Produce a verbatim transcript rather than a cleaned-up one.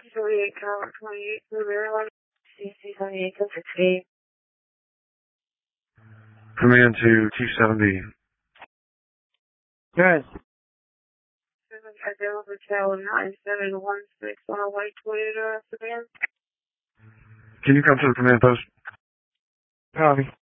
twenty-eight, Tower twenty-eight, Maryland, C C twenty-eight, sixteen. Command to T seventy. Good. seven, Delta Tower nine seven one six on a white Toyota sedan. Can you come to the command post? Copy.